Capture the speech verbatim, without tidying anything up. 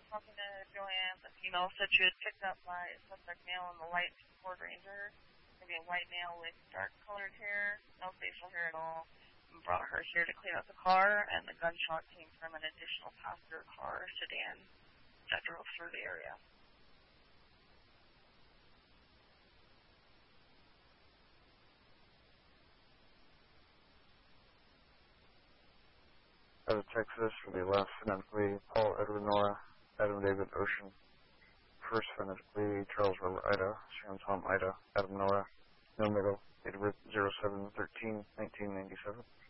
talking to Joanne. The female said she was picked up by a suspect male in the light Ford Ranger, maybe a white male with dark colored hair, no facial hair at all, and brought her here to clean out the car, and the gunshot came from an additional passenger car sedan that drove through the area. Out of Texas for the last phonetically, Paul Edward Nora, Adam David Ocean. First phonetically, Charles Robert Ida, Sharon Tom Ida, Adam Nora, no middle, date of birth zero seven thirteen nineteen ninety-seven.